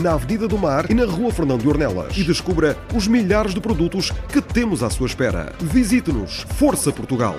na Avenida do Mar e na Rua Fernão de Ornelas. E descubra os milhares de produtos que temos à sua espera. Visite-nos. Força Portugal!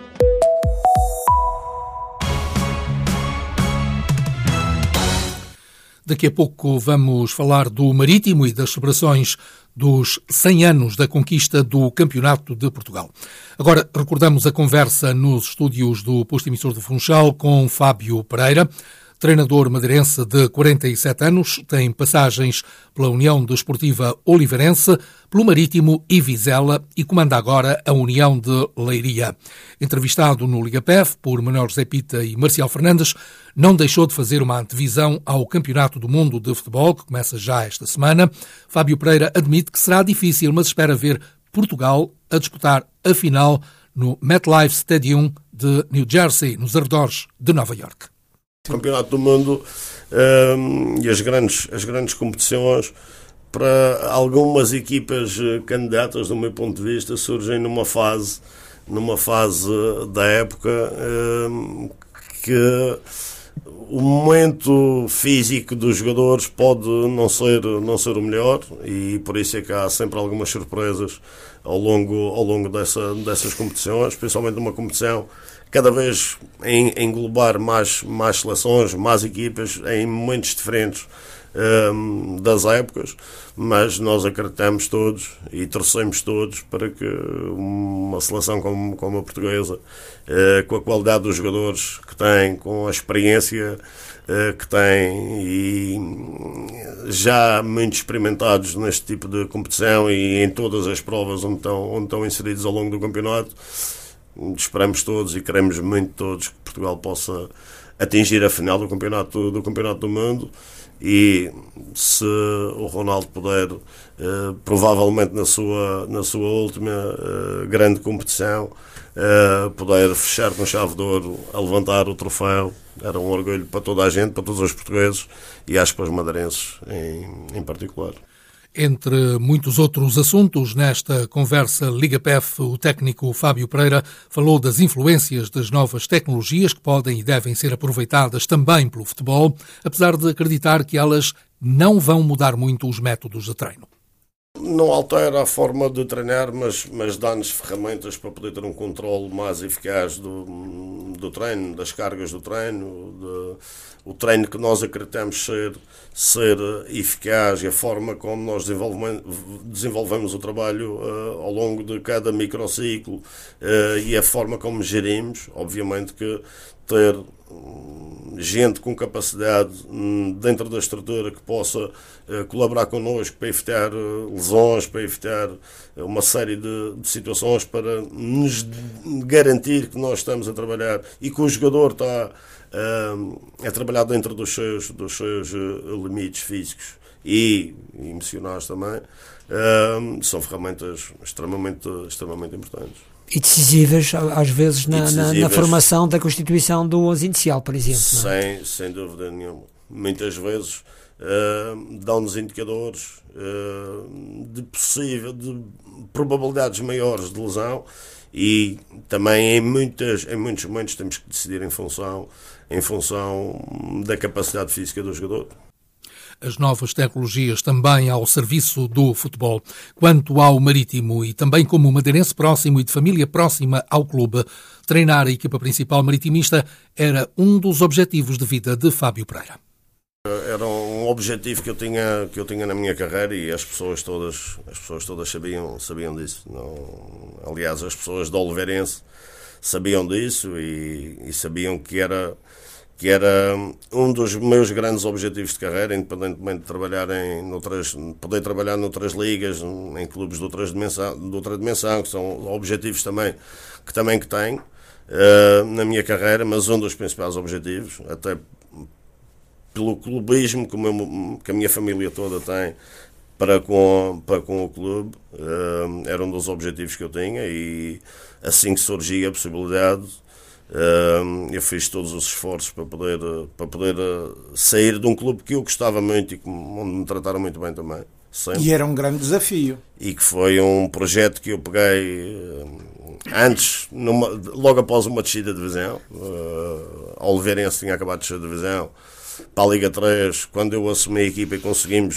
Daqui a pouco vamos falar do Marítimo e das celebrações dos 100 anos da conquista do Campeonato de Portugal. Agora recordamos a conversa nos estúdios do posto emissor do Funchal com Fábio Pereira, treinador madeirense de 47 anos, tem passagens pela União Desportiva Oliveirense, pelo Marítimo e Vizela e comanda agora a União de Leiria. Entrevistado no Liga PF por Manuel José Pita e Marcial Fernandes, não deixou de fazer uma antevisão ao Campeonato do Mundo de Futebol, que começa já esta semana. Fábio Pereira admite que será difícil, mas espera ver Portugal a disputar a final no MetLife Stadium de New Jersey, nos arredores de Nova Iorque. O Campeonato do Mundo e as grandes competições, para algumas equipas candidatas, do meu ponto de vista, surgem numa fase da época que o momento físico dos jogadores pode não ser o melhor, e por isso é que há sempre algumas surpresas ao longo dessas competições, principalmente numa competição cada vez englobar mais seleções, mais equipas em momentos diferentes das épocas, mas nós acreditamos todos e torcemos todos para que uma seleção como a portuguesa, com a qualidade dos jogadores que tem, com a experiência que tem e já muito experimentados neste tipo de competição e em todas as provas onde estão inseridos ao longo do campeonato, esperamos todos e queremos muito todos que Portugal possa atingir a final do Campeonato do Mundo, e se o Ronaldo puder, provavelmente na sua última grande competição, poder fechar com chave de ouro a levantar o troféu, era um orgulho para toda a gente, para todos os portugueses e acho que para os madeirenses em particular. Entre muitos outros assuntos, nesta conversa Liga PF, o técnico Fábio Pereira falou das influências das novas tecnologias que podem e devem ser aproveitadas também pelo futebol, apesar de acreditar que elas não vão mudar muito os métodos de treino. Não altera a forma de treinar, mas dá-nos ferramentas para poder ter um controle mais eficaz do treino, das cargas do treino, o treino que nós acreditamos ser eficaz e a forma como nós desenvolvemos o trabalho ao longo de cada microciclo e a forma como gerimos. Obviamente que ter gente com capacidade dentro da estrutura que possa colaborar connosco para evitar lesões, para evitar uma série de situações, para nos garantir que nós estamos a trabalhar e que o jogador está a trabalhar dentro dos seus limites físicos e emocionais também, são ferramentas extremamente importantes. E decisivas, às vezes, na formação da constituição do 11 inicial, por exemplo. Sem dúvida nenhuma. Muitas vezes dão-nos indicadores de probabilidades maiores de lesão, e também em muitos momentos temos que decidir em função da capacidade física do jogador. As novas tecnologias também ao serviço do futebol. Quanto ao Marítimo, e também como madeirense próximo e de família próxima ao clube, treinar a equipa principal maritimista era um dos objetivos de vida de Fábio Pereira. Era um objetivo que eu tinha na minha carreira, e as pessoas todas sabiam disso. Aliás, as pessoas da Oliveirense sabiam disso e sabiam que era um dos meus grandes objetivos de carreira, independentemente de trabalhar poder trabalhar noutras ligas, em clubes de outra dimensão, que são objetivos que tenho na minha carreira, mas um dos principais objetivos, até pelo clubismo que a minha família toda tem para com o clube, era um dos objetivos que eu tinha, e assim que surgia a possibilidade, eu fiz todos os esforços para poder sair de um clube que eu gostava muito e onde me trataram muito bem também. Sempre. E era um grande desafio. E que foi um projeto que eu peguei antes, logo após uma descida de divisão. A Oliveirense tinha acabado de descer de divisão para a Liga 3, quando eu assumi a equipa e conseguimos